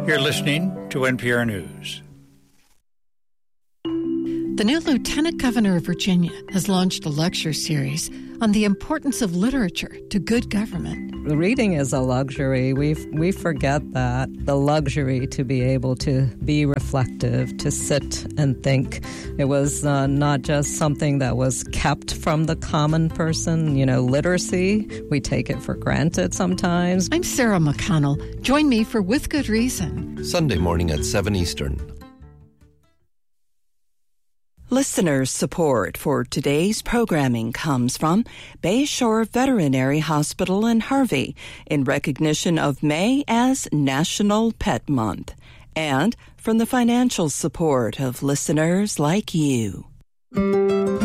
You're listening to NPR News. The new Lieutenant Governor of Virginia has launched a lecture series on the importance of literature to good government. Reading is a luxury. We forget that. The luxury to be able to be reflective, to sit and think. It was not just something that was kept from the common person. Literacy, we take it for granted sometimes. I'm Sarah McConnell. Join me for With Good Reason. Sunday morning at 7 Eastern. Listener support for today's programming comes from Bayshore Veterinary Hospital in Harvey in recognition of May as National Pet Month, and from the financial support of listeners like you.